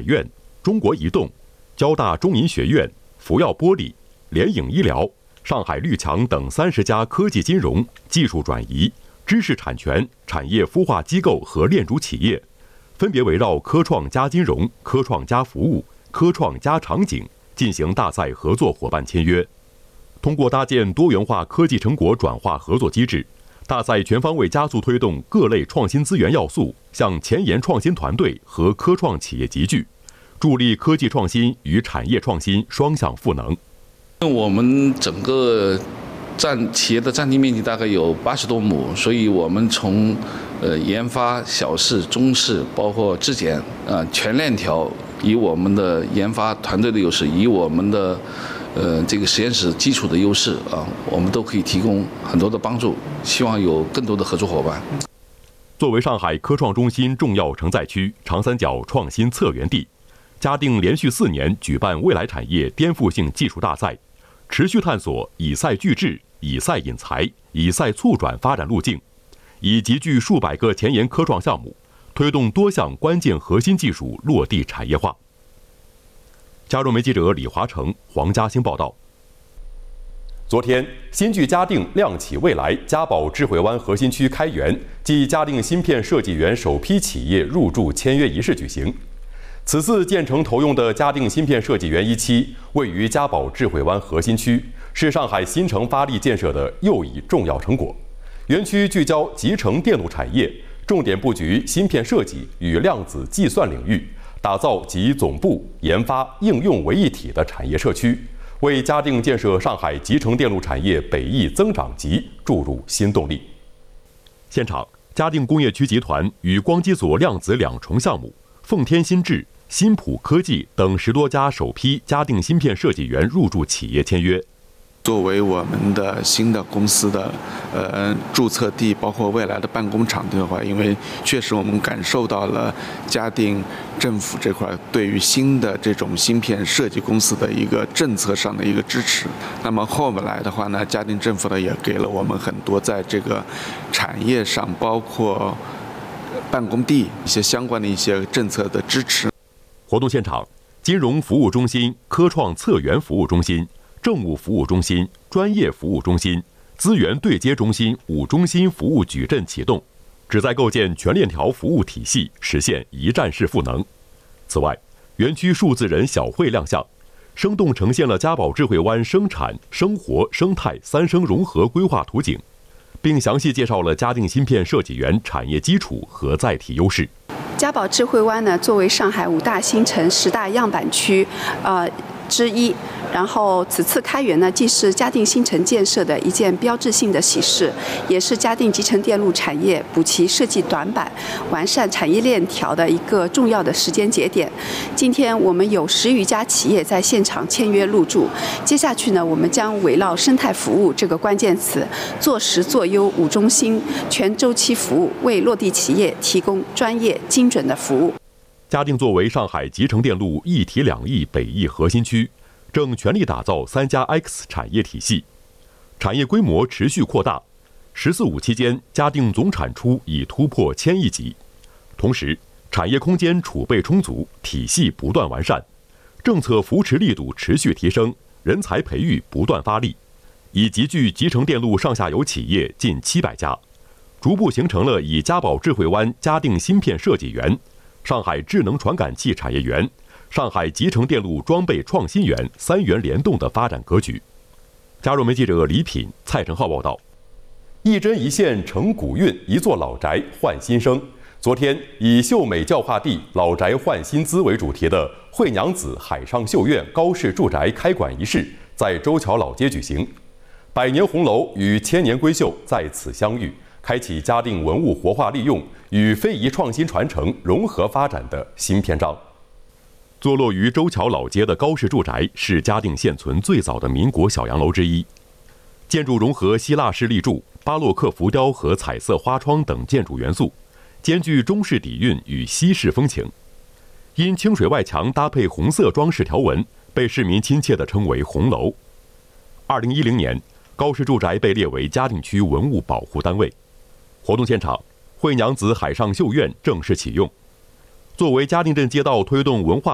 院、中国移动、交大中银学院、福耀玻璃、联影医疗、上海绿墙等30家科技金融、技术转移、知识产权、产业孵化机构和链主企业，分别围绕科创加金融、科创加服务、科创加场景进行大赛合作伙伴签约。通过搭建多元化科技成果转化合作机制，大赛全方位加速推动各类创新资源要素向前沿创新团队和科创企业集聚，助力科技创新与产业创新双向赋能。 我们整个企业的占地面积大概有80多亩，所以我们从研发、小试、中试，包括质检全链条，以我们的研发团队的优势，以我们的这个实验室基础的优势我们都可以提供很多的帮助，希望有更多的合作伙伴。 作为上海科创中心重要承载区、长三角创新策源地，嘉定连续4年举办未来产业颠覆性技术大赛，持续探索以赛聚智、以赛引才、以赛促转发展路径，以集聚数百个前沿科创项目，推动多项关键核心技术落地产业化。加州媒记者李华成、黄嘉兴报道。昨天，新据嘉定亮起未来嘉宝智慧湾核心区开园暨嘉定芯片设计园首批企业入驻签约仪式举行。此次建成投用的嘉定芯片设计园1期位于嘉宝智慧湾核心区，是上海新城发力建设的又一重要成果。园区聚焦集成电路产业，重点布局芯片设计与量子计算领域，打造集总部、研发、应用为一体的产业社区，为嘉定建设上海集成电路产业北翼增长极注入新动力。现场，嘉定工业区集团与光机所量子2重项目、奉天新智、新普科技等10多家首批嘉定芯片设计园入驻企业签约。 作为我们的新的公司的注册地，包括未来的办公场地的话，因为确实我们感受到了嘉定政府这块对于新的这种芯片设计公司的一个政策上的一个支持。那么后来的话呢，嘉定政府呢也给了我们很多在这个产业上，包括办公地一些相关的一些政策的支持。 活动现场，金融服务中心、科创策源服务中心、政务服务中心、专业服务中心、资源对接中心5中心服务矩阵启动，旨在构建全链条服务体系，实现一站式赋能。此外，园区数字人小会亮相，生动呈现了嘉宝智慧湾生产、生活、生态3生融合规划图景，并详细介绍了嘉定芯片设计园产业基础和载体优势。 嘉宝智慧湾呢，作为上海5大新城10大样板区之一，然后此次开园呢，既是嘉定新城建设的一件标志性的喜事，也是嘉定集成电路产业补齐设计短板、完善产业链条的一个重要的时间节点。今天我们有10余家企业在现场签约入驻，接下去呢，我们将围绕生态服务这个关键词，做实做优5中心全周期服务，为落地企业提供专业精准的服务。 嘉定作为上海集成电路一体两翼北翼核心区，正全力打造3+X 产业体系，产业规模持续扩大。“14·5”期间，嘉定总产出已突破1000亿级。同时，产业空间储备充足，体系不断完善，政策扶持力度持续提升，人才培育不断发力，已集聚集成电路上下游企业近700家，逐步形成了以嘉宝智慧湾嘉定芯片设计园、上海智能传感器产业园、上海集成电路装备创新园3园联动的发展格局。加入媒记者李品、蔡成浩报道。一针一线成古韵，一座老宅焕新生。昨天，以秀美教化地、老宅焕新姿为主题的惠娘子海上绣院高氏住宅开馆仪式在周桥老街举行，100年红楼与1000年闺秀在此相遇，开启嘉定文物活化利用与非遗创新传承融合发展的新篇章。坐落于周桥老街的高氏住宅是嘉定现存最早的民国小洋楼之一，建筑融合希腊式立柱、巴洛克浮雕和彩色花窗等建筑元素，兼具中式底蕴与西式风情。因清水外墙搭配红色装饰条纹，被市民亲切地称为红楼。2010年，高氏住宅被列为嘉定区文物保护单位。活动现场，惠娘子海上绣院正式启用。作为嘉定镇街道推动文化